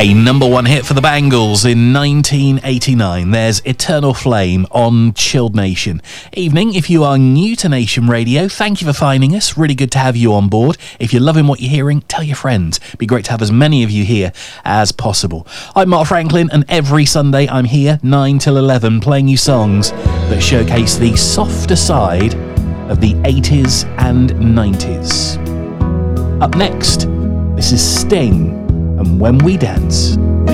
A number one hit for the Bangles in 1989. There's Eternal Flame on Chilled Nation. Evening, if you are new to Nation Radio, thank you for finding us. Really good to have you on board. If you're loving what you're hearing, tell your friends. It'd be great to have as many of you here as possible. I'm Mark Franklin, and every Sunday I'm here 9 till 11 playing you songs that showcase the softer side of the 80s and 90s. Up next, this is Sting and When We Dance.